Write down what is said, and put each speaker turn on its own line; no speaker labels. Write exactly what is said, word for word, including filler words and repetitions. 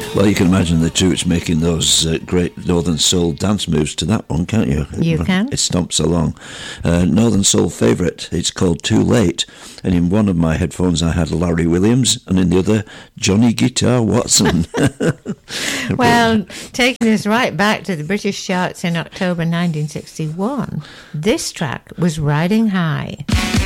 Well, you can imagine the Toots making those uh, great Northern Soul dance moves to that one, can't you?
You
it,
can.
It stomps along. Uh, Northern Soul favourite, it's called Too Late. And in one of my headphones I had Larry Williams, and in the other, Johnny Guitar Watson.
Well, taking us right back to the British charts in October nineteen sixty-one, this track was Riding High.